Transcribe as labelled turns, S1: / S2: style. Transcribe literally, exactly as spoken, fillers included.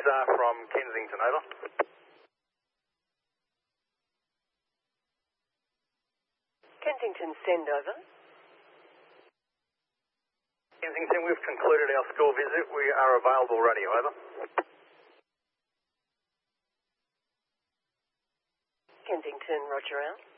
S1: uh, from Kensington, over.
S2: Kensington, send over.
S1: Kensington, we've concluded our school visit. We are available radio, over.
S2: Kensington, roger out.